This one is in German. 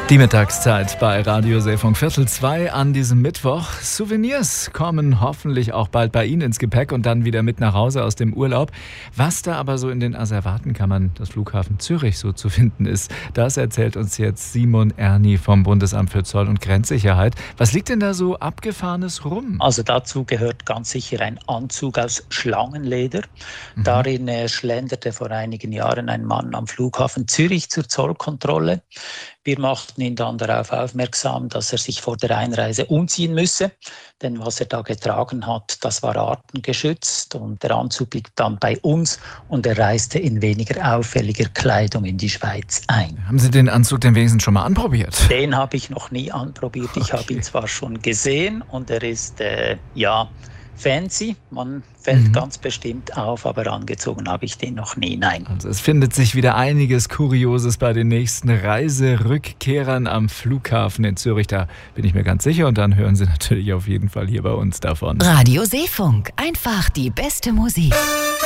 Die Mittagszeit bei Radio Seefunk 1:45 an diesem Mittwoch. Souvenirs kommen hoffentlich auch bald bei Ihnen ins Gepäck und dann wieder mit nach Hause aus dem Urlaub. Was da aber so in den Asservatenkammern des Flughafen Zürich so zu finden ist, das erzählt uns jetzt Simon Erni vom Bundesamt für Zoll- und Grenzsicherheit. Was liegt denn da so Abgefahrenes rum? Also dazu gehört ganz sicher ein Anzug aus Schlangenleder. Darin schlenderte vor einigen Jahren ein Mann am Flughafen Zürich zur Zollkontrolle. Wir machten ihn dann darauf aufmerksam, dass er sich vor der Einreise umziehen müsse. Denn was er da getragen hat, das war artengeschützt. Und der Anzug liegt dann bei uns und er reiste in weniger auffälliger Kleidung in die Schweiz ein. Haben Sie den Anzug denn wenigstens schon mal anprobiert? Den habe ich noch nie anprobiert. Ich habe ihn zwar schon gesehen und er ist, fancy. Man fällt ganz bestimmt auf, aber angezogen habe ich den noch nie, nein. Also es findet sich wieder einiges Kurioses bei den nächsten Reiserückkehrern am Flughafen in Zürich. Da bin ich mir ganz sicher und dann hören Sie natürlich auf jeden Fall hier bei uns davon. Radio Seefunk, einfach die beste Musik.